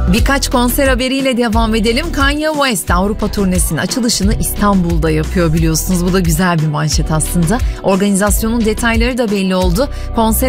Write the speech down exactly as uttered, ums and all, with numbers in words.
Birkaç konser haberiyle devam edelim. Kanye West Avrupa turnesinin açılışını İstanbul'da yapıyor biliyorsunuz. Bu da güzel bir manşet aslında. Organizasyonun detayları da belli oldu. Konser